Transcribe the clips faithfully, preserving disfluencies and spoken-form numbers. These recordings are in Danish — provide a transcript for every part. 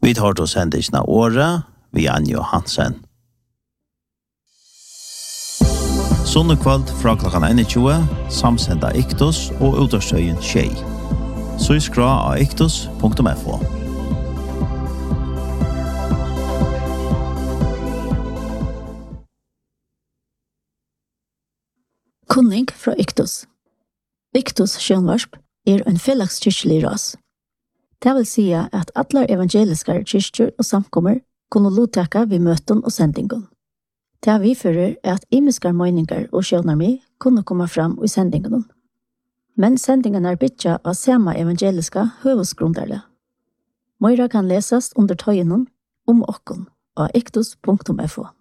Vi tar til sendisene året ved Anja Hansen. Sånne kveld fra klokken tjue, samsenda Iktos og Utersøyen Tjei. Så skra av iktos punktum f o. Kunning fra Iktos. Iktos sjønvarsp er en fellagskirkelig ras. Det vil si at alle evangeliske kyrkjer og samkommer kunne lottaka ved møten og sendingen. Det vi fører er at imiske meninger og sjønarmi kunne komme fram i sendingen. Men sendingen er bytja av samme evangeliske høvesgrunderle. Møyra kan leses under tøyenen om okken av iktos punktum f o.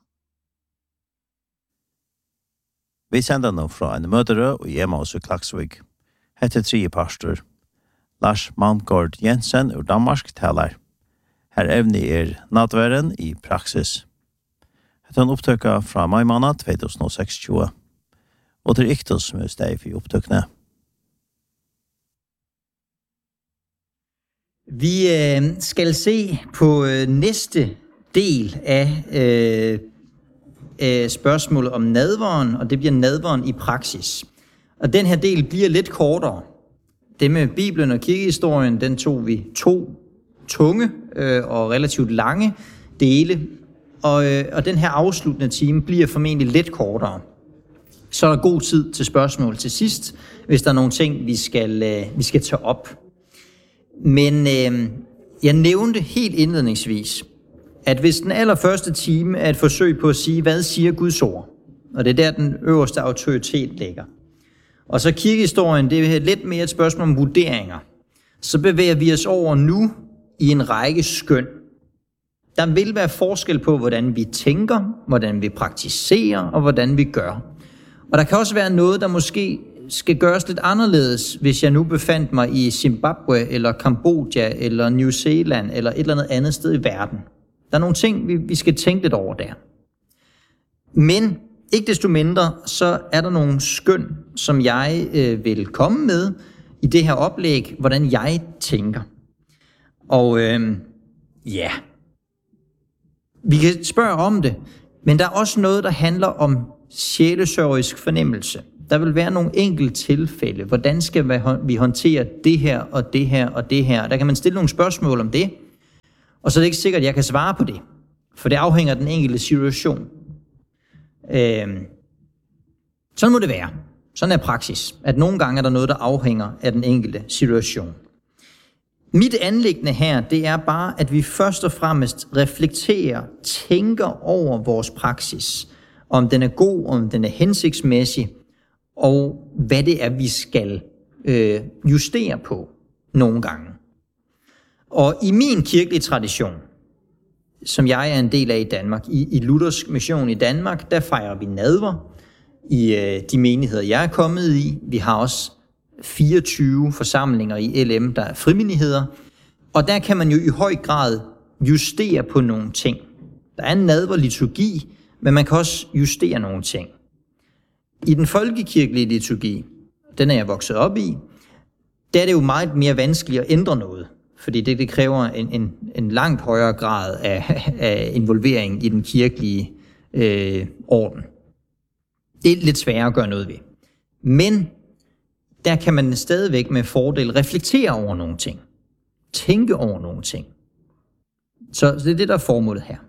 Vi sender nå fra en møtere og hjemme hos Klaksvig. Hette tre pastor. Lars Malmgaard Jensen ur Danmark talar. Her evne er nadværen i praksis. Hette han opptøkka fra mai måned to tusen og seksogtyve. Og til Iktos som er steg for opptøkene. Vi øh, skal se på øh, næste del af øh, øh, spørgsmålet om nadveren, og det bliver nadveren i praksis. Og den her del bliver lidt kortere. Det med Bibelen og kirkehistorien, den tog vi to tunge øh, og relativt lange dele, og, øh, og den her afsluttende time bliver formentlig lidt kortere. Så er der god tid til spørgsmål til sidst, hvis der er nogle ting, vi skal, øh, vi skal tage op. Men øh, jeg nævnte helt indledningsvis, at hvis den allerførste time er et forsøg på at sige, hvad siger Guds ord, og det er der, den øverste autoritet ligger, og så kirkehistorien, det er lidt mere et spørgsmål om vurderinger, så bevæger vi os over nu i en række skøn. Der vil være forskel på, hvordan vi tænker, hvordan vi praktiserer og hvordan vi gør. Og der kan også være noget, der måske skal gøres lidt anderledes, hvis jeg nu befandt mig i Zimbabwe eller Kambodja eller New Zealand eller et eller andet andet sted i verden. Der er nogle ting, vi, vi skal tænke lidt over der. Men ikke desto mindre, så er der nogle skøn, som jeg øh, vil komme med i det her oplæg, hvordan jeg tænker. Og øh, ja, vi kan spørge om det, men der er også noget, der handler om sjælesørgisk fornemmelse. Der vil være nogle enkelte tilfælde. Hvordan skal vi håndtere det her og det her og det her? Der kan man stille nogle spørgsmål om det, og så er det ikke sikkert, at jeg kan svare på det, for det afhænger af den enkelte situation. Øhm, sådan må det være. Sådan er praksis, at nogle gange er der noget, der afhænger af den enkelte situation. Mit anliggende her, det er bare, at vi først og fremmest reflekterer, tænker over vores praksis, om den er god, om den er hensigtsmæssig, og hvad det er, vi skal øh, justere på nogle gange. Og i min kirkelige tradition, som jeg er en del af i Danmark, i, i Luthersk Mission i Danmark, der fejrer vi nadver i øh, de menigheder, jeg er kommet i. Vi har også fireogtyve forsamlinger i L M, der er frimenigheder, og der kan man jo i høj grad justere på nogle ting. Der er en nadverliturgi, men man kan også justere nogle ting. I den folkekirkelige liturgi, den er jeg vokset op i, der er det jo meget mere vanskeligt at ændre noget, fordi det, det kræver en, en, en langt højere grad af, af involvering i den kirkelige øh, orden. Det er lidt sværere at gøre noget ved. Men der kan man stadigvæk med fordel reflektere over nogle ting. Tænke over nogle ting. Så det er det, der er formålet her.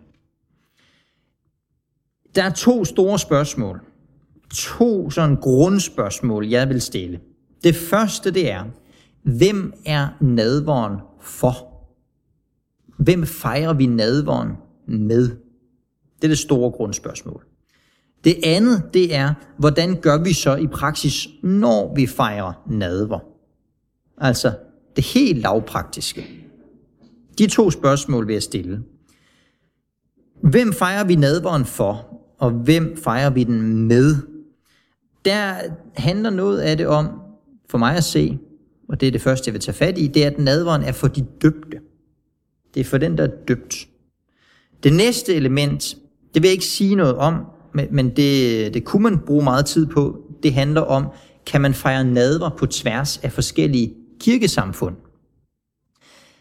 Der er to store spørgsmål. To sådan grundspørgsmål, jeg vil stille. Det første, det er, hvem er nadveren for? Hvem fejrer vi nadveren med? Det er det store grundspørgsmål. Det andet, det er, hvordan gør vi så i praksis, når vi fejrer nadver? Altså, det helt lavpraktiske. De to spørgsmål vil jeg stille. Hvem fejrer vi nadveren for, og hvem fejrer vi den med? Der handler noget af det om, for mig at se, og det er det første, jeg vil tage fat i, det er, at nadveren er for de døbte. Det er for den, der er døbt. Det næste element, det vil jeg ikke sige noget om, men det, det kunne man bruge meget tid på. Det handler om, kan man fejre nadver på tværs af forskellige kirkesamfund?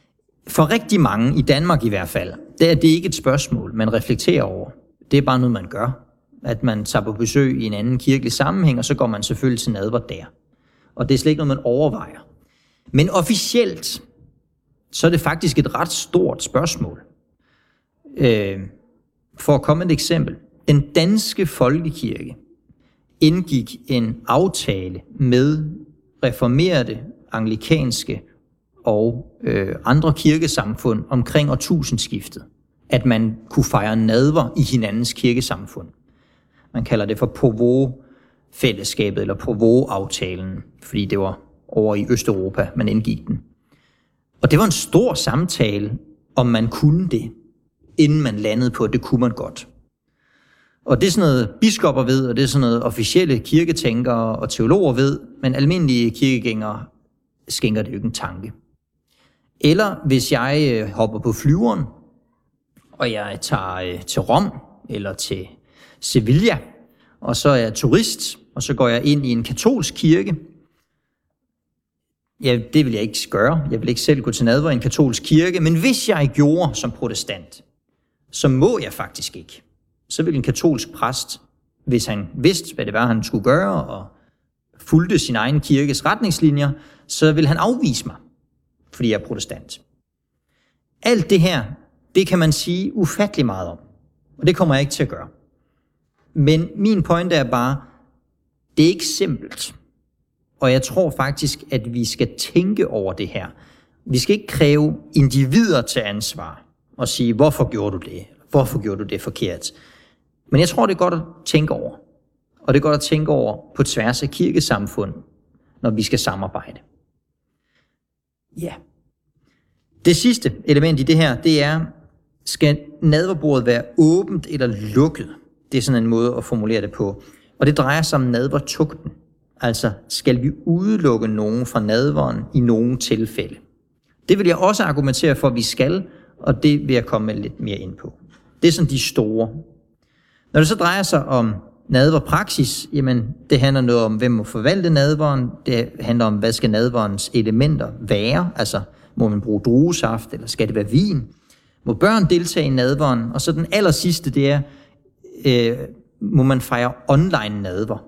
For rigtig mange, i Danmark i hvert fald, det er det ikke et spørgsmål, man reflekterer over. Det er bare noget, man gør. At man tager på besøg i en anden kirkelig sammenhæng, og så går man selvfølgelig til nadver der. Og det er slet ikke noget, man overvejer. Men officielt, så er det faktisk et ret stort spørgsmål. Øh, for at komme med et eksempel. Den danske folkekirke indgik en aftale med reformerede, anglikanske og øh, andre kirkesamfund omkring årtusindskiftet, at man kunne fejre nadver i hinandens kirkesamfund. Man kalder det for Provaux-fællesskabet, eller Provaux-aftalen, fordi det var over i Østeuropa, man indgik den. Og det var en stor samtale, om man kunne det, inden man landede på, at det kunne man godt. Og det er sådan noget, biskopper ved, og det er sådan noget, officielle kirketænkere og teologer ved, men almindelige kirkegængere skænker det jo ikke en tanke. Eller hvis jeg hopper på flyveren, og jeg tager til Rom, eller til Sevilla, og så er jeg turist, og så går jeg ind i en katolsk kirke. Ja, det vil jeg ikke gøre. Jeg vil ikke selv gå til nadver i en katolsk kirke, men hvis jeg gjorde som protestant, så må jeg faktisk ikke. Så vil en katolsk præst, hvis han vidste, hvad det var, han skulle gøre, og fulgte sin egen kirkes retningslinjer, så vil han afvise mig, fordi jeg er protestant. Alt det her, det kan man sige ufattelig meget om, og det kommer jeg ikke til at gøre. Men min pointe er bare, det er ikke simpelt. Og jeg tror faktisk, at vi skal tænke over det her. Vi skal ikke kræve individer til ansvar og sige, hvorfor gjorde du det? Hvorfor gjorde du det forkert? Men jeg tror, det er godt at tænke over. Og det er godt at tænke over på tværs af kirkesamfund, når vi skal samarbejde. Ja. Det sidste element i det her, det er, skal nadverbordet være åbent eller lukket? Det er sådan en måde at formulere det på. Og det drejer sig om nadvertugten. Altså, skal vi udelukke nogen fra nadveren i nogle tilfælde? Det vil jeg også argumentere for, at vi skal, og det vil jeg komme lidt mere ind på. Det er sådan de store. Når det så drejer sig om nadverpraksis, jamen det handler noget om, hvem må forvalte nadveren. Det handler om, hvad skal nadverens elementer være? Altså, må man bruge druesaft, eller skal det være vin? Må børn deltage i nadveren? Og så den aller sidste, det er, øh, må man fejre online nadver?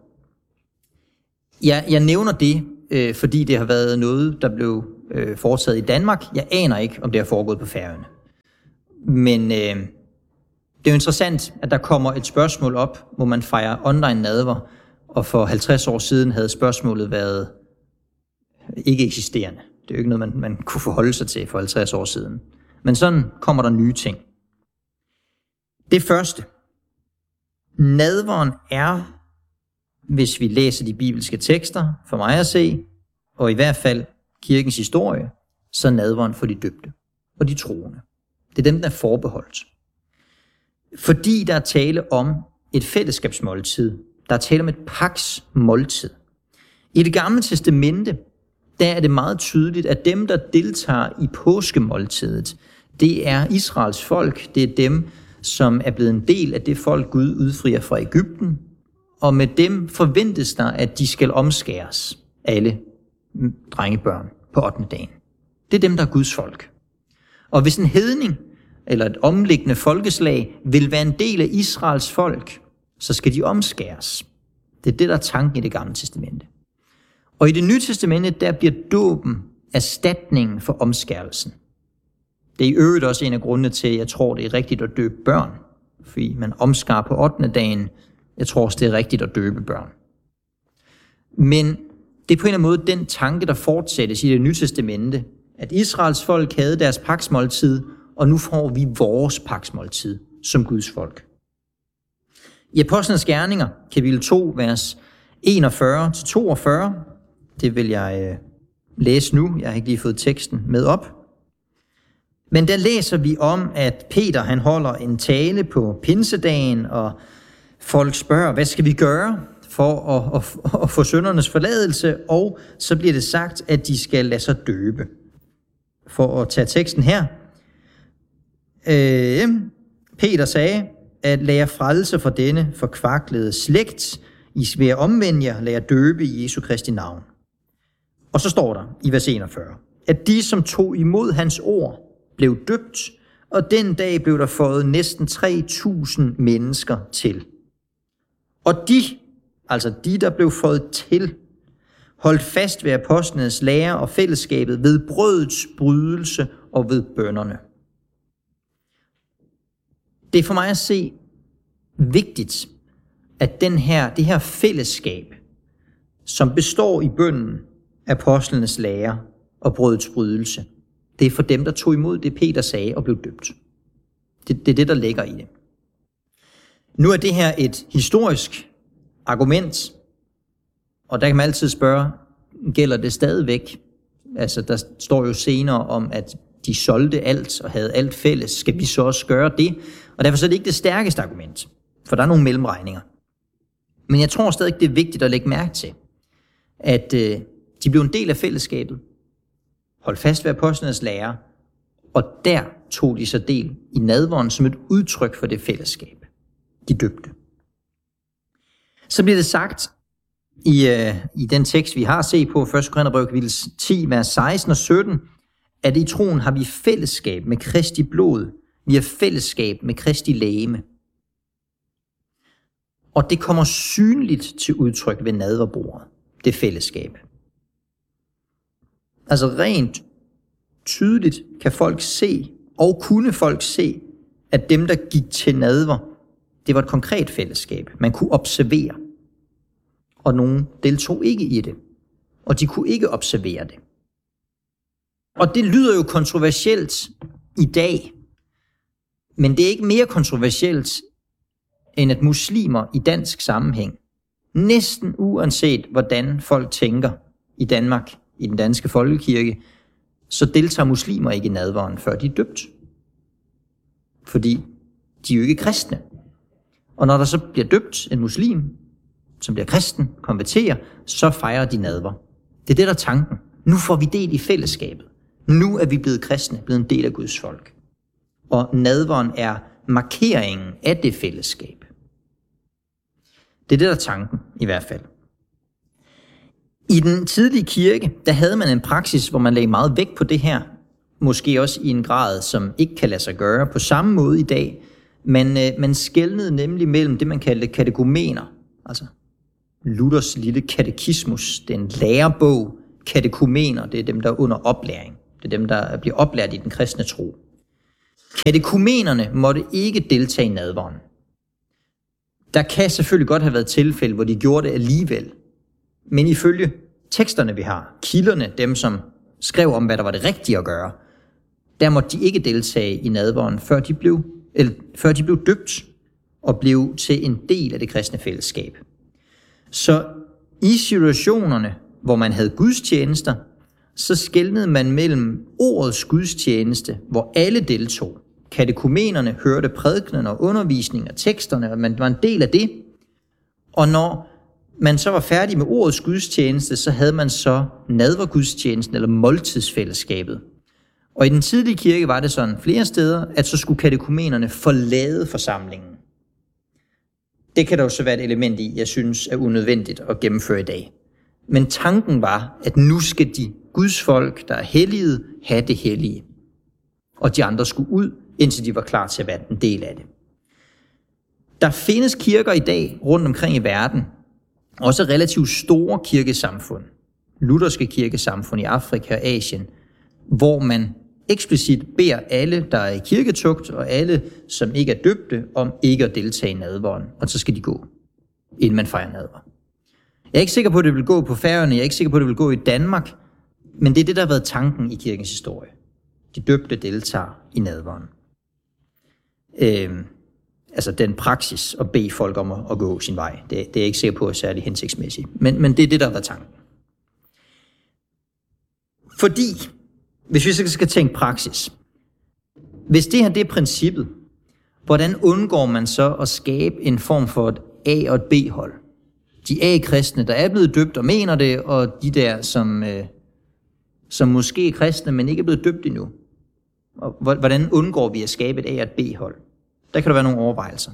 Jeg, jeg nævner det, øh, fordi det har været noget, der blev øh, foretaget i Danmark. Jeg aner ikke, om det har foregået på Færøerne. Men øh, det er jo interessant, at der kommer et spørgsmål op, hvor man fejrer online nadver, og for halvtreds år siden havde spørgsmålet været ikke eksisterende. Det er jo ikke noget, man, man kunne forholde sig til for halvtreds år siden. Men sådan kommer der nye ting. Det første. Nadveren er, hvis vi læser de bibelske tekster, for mig at se, og i hvert fald kirkens historie, så er nadveren for de døbte og de troende. Det er dem, der er forbeholdt. Fordi der er tale om et fællesskabsmåltid. Der er tale om et paksmåltid. I det gamle testamente, der er det meget tydeligt, at dem, der deltager i påskemåltidet, det er Israels folk. Det er dem, som er blevet en del af det folk, Gud udfrier fra Egypten. Og med dem forventes der, at de skal omskæres, alle drengebørn, på ottende dagen. Det er dem, der er Guds folk. Og hvis en hedning eller et omliggende folkeslag vil være en del af Israels folk, så skal de omskæres. Det er det, der er tanken i det gamle testamente. Og i det nye testamente, der bliver dåben erstatningen for omskærelsen. Det er i øvrigt også en af grundene til, at jeg tror, det er rigtigt at døbe børn. Fordi man omskar på ottende dagen. Jeg tror også, det er rigtigt at døbe børn. Men det er på en eller anden måde den tanke, der fortsættes i det nye testamente, at Israels folk havde deres paksmåltid, og nu får vi vores paksmåltid som Guds folk. I Apostlenes Gerninger, kapitel to, vers enogfyrre til toogfyrre, det vil jeg øh, læse nu, jeg har ikke lige fået teksten med op. Men der læser vi om, at Peter han holder en tale på pinsedagen, og folk spørger, hvad skal vi gøre for at, at, at få syndernes forladelse? Og så bliver det sagt, at de skal lade sig døbe. For at tage teksten her. Øh, Peter sagde, at lad jer frelse fra denne forkvaklede slægt. I ved at omvende jer, lad jer døbe i Jesu Kristi navn. Og så står der i vers enogfyrre, at de, som tog imod hans ord, blev døbt, og den dag blev der fået næsten tre tusind mennesker til. Og de, altså de, der blev fået til, holdt fast ved apostlenes lære og fællesskabet ved brødets brydelse og ved bønnerne. Det er for mig at se vigtigt, at den her, det her fællesskab, som består i bønnen, apostlenes lære og brødets brydelse, det er for dem, der tog imod det, Peter sagde og blev døbt. Det, det er det, der ligger i det. Nu er det her et historisk argument, og der kan man altid spørge, gælder det stadigvæk? Altså, der står jo senere om, at de solgte alt og havde alt fælles. Skal vi så også gøre det? Og derfor så er det ikke det stærkeste argument, for der er nogle mellemregninger. Men jeg tror stadig, det er vigtigt at lægge mærke til, at øh, de blev en del af fællesskabet, holdt fast ved apostlenes lære, og der tog de så del i nadveren som et udtryk for det fællesskab, de døbte. Så bliver det sagt i, øh, i den tekst, vi har set på, første Korintherbrev kapitel ti, vers seksten og sytten, at i troen har vi fællesskab med Kristi blod, vi har fællesskab med Kristi legeme. Og det kommer synligt til udtryk ved nadverbordet, det fællesskab. Altså rent tydeligt kan folk se, og kunne folk se, at dem, der gik til nadver, det var et konkret fællesskab. Man kunne observere, og nogen deltog ikke i det, og de kunne ikke observere det. Og det lyder jo kontroversielt i dag, men det er ikke mere kontroversielt, end at muslimer i dansk sammenhæng, næsten uanset hvordan folk tænker i Danmark, i den danske folkekirke, så deltager muslimer ikke i nadveren, før de er døbt. Fordi de er jo ikke kristne. Og når der så bliver døbt en muslim, som bliver kristen, konverterer, så fejrer de nadver. Det er det, der er tanken. Nu får vi del i fællesskabet. Nu er vi blevet kristne, blevet en del af Guds folk. Og nadveren er markeringen af det fællesskab. Det er det, der er tanken, i hvert fald. I den tidlige kirke, der havde man en praksis, hvor man lagde meget vægt på det her. Måske også i en grad, som ikke kan lade sig gøre på samme måde i dag. Men øh, man skelnede nemlig mellem det, man kaldte katekumener. Altså Luthers lille katekismus, det er en lærebog. Katekumener, det er dem, der er under oplæring. Det er dem, der bliver oplært i den kristne tro. Katekumenerne måtte ikke deltage i nadveren. Der kan selvfølgelig godt have været tilfælde, hvor de gjorde det alligevel. Men ifølge teksterne, vi har, kilderne, dem som skrev om, hvad der var det rigtige at gøre, der måtte de ikke deltage i nadveren, før de blev, eller, før de blev døbt og blev til en del af det kristne fællesskab. Så i situationerne, hvor man havde gudstjenester, så skelnede man mellem ordets gudstjeneste, hvor alle deltog. Katekumenerne hørte prædikenen og undervisningen og teksterne, og man var en del af det. Og når man så var færdig med ordets gudstjeneste, så havde man så nadvergudstjenesten eller måltidsfællesskabet. Og i den tidlige kirke var det sådan flere steder, at så skulle katekumenerne forlade forsamlingen. Det kan der jo så være et element i, jeg synes er unødvendigt at gennemføre i dag. Men tanken var, at nu skal de Guds folk, der er hellige, have det hellige. Og de andre skulle ud, indtil de var klar til at være en del af det. Der findes kirker i dag rundt omkring i verden, også relativt store kirkesamfund, lutherske kirkesamfund i Afrika og Asien, hvor man eksplicit beder alle, der er i kirketugt, og alle, som ikke er døbte, om ikke at deltage i nadveren, og så skal de gå, inden man fejrer nadver. Jeg er ikke sikker på, at det vil gå på Færøerne, jeg er ikke sikker på, at det vil gå i Danmark, men det er det, der har været tanken i kirkens historie. De døbte deltager i nadveren. Øhm, altså den praksis at bede folk om at, at gå sin vej, det, det er jeg ikke sikker på er særlig hensigtsmæssigt. Men, men det er det, der har været tanken. Fordi, hvis vi så skal tænke praksis, hvis det her det er princippet, hvordan undgår man så at skabe en form for et A- og et B-hold? De A-kristne, der er blevet døbt og mener det, og de der, som, øh, som måske er kristne, men ikke er blevet døbt endnu. Og hvordan undgår vi at skabe et A- og et B-hold? Der kan der være nogle overvejelser.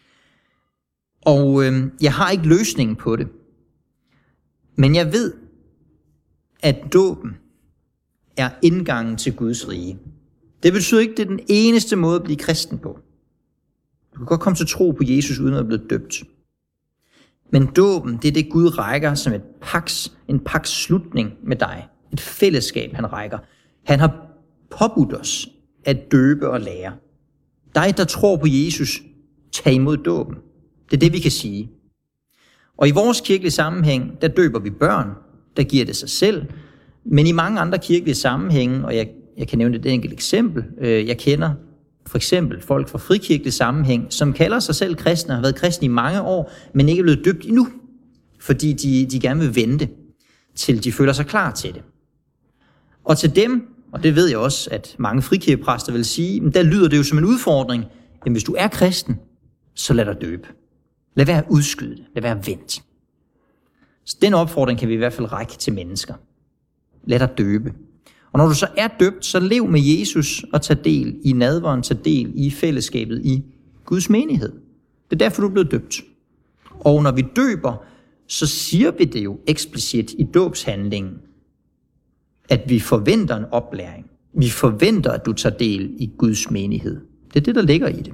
Og øh, jeg har ikke løsningen på det. Men jeg ved, at dåben er indgangen til Guds rige. Det betyder ikke, at det er den eneste måde at blive kristen på. Du kan godt komme til tro på Jesus, uden at blive døbt. Men dåben, det er det Gud rækker som et paks, en paks slutning med dig. Et fællesskab, han rækker. Han har påbudt os at døbe og lære. Dig, der tror på Jesus, tag imod dåben. Det er det, vi kan sige. Og i vores kirkelige sammenhæng, der døber vi børn, der giver det sig selv. Men i mange andre kirkelige sammenhænge, og jeg, jeg kan nævne et enkelt eksempel, øh, jeg kender for eksempel folk fra frikirkelig sammenhæng, som kalder sig selv kristne, har været kristne i mange år, men ikke er blevet døbt endnu, fordi de, de gerne vil vente, til de føler sig klar til det. Og til dem, og det ved jeg også, at mange frikirkepræster vil sige, men der lyder det jo som en udfordring, jamen hvis du er kristen, så lad dig døbe. Lad være at udskyde det, lad være at vente. Så den opfordring kan vi i hvert fald række til mennesker. Lad dig døbe. Og når du så er døbt, så lev med Jesus og tag del i nadveren, tag del i fællesskabet i Guds menighed. Det er derfor, du er blevet døbt. Og når vi døber, så siger vi det jo eksplicit i dåbshandlingen, at vi forventer en oplæring. Vi forventer, at du tager del i Guds menighed. Det er det, der ligger i det.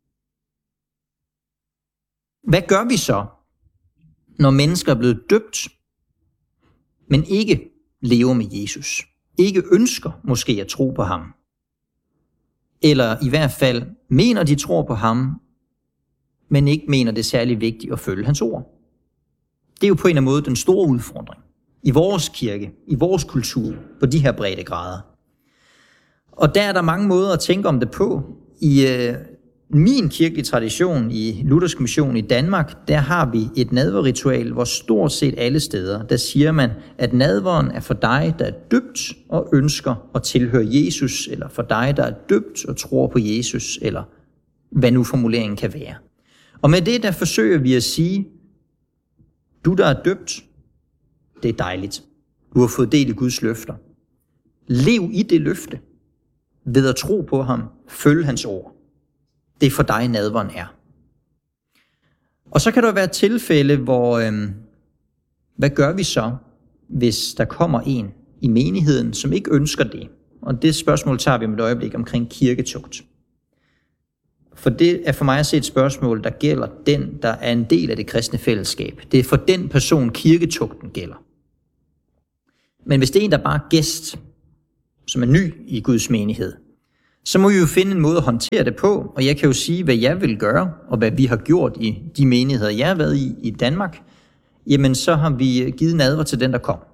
Hvad gør vi så, når mennesker er blevet døbt, men ikke lever med Jesus? Ikke ønsker måske at tro på ham? Eller i hvert fald mener, de tror på ham, men ikke mener, det er særlig vigtigt at følge hans ord. Det er jo på en eller anden måde den store udfordring i vores kirke, i vores kultur, på de her breddegrader. Og der er der mange måder at tænke om det på. I øh, min kirkelige tradition i Luthersk Mission i Danmark, der har vi et nadverritual, hvor stort set alle steder, der siger man, at nadveren er for dig, der er døbt og ønsker at tilhøre Jesus, eller for dig, der er døbt og tror på Jesus, eller hvad nu formuleringen kan være. Og med det, der forsøger vi at sige, du, der er døbt, det er dejligt. Du har fået del i Guds løfter. Lev i det løfte. Ved at tro på ham. Følg hans ord. Det er for dig, nadveren er. Og så kan der være et tilfælde, hvor, øhm, hvad gør vi så, hvis der kommer en i menigheden, som ikke ønsker det? Og det spørgsmål tager vi om et øjeblik omkring kirketugt. For det er for mig at se et spørgsmål, der gælder den, der er en del af det kristne fællesskab. Det er for den person, kirketugten gælder. Men hvis det er en, der bare er gæst, som er ny i Guds menighed, så må vi jo finde en måde at håndtere det på, og jeg kan jo sige, hvad jeg vil gøre, og hvad vi har gjort i de menigheder, jeg har været i i Danmark. Jamen, så har vi givet nadver til den, der kom.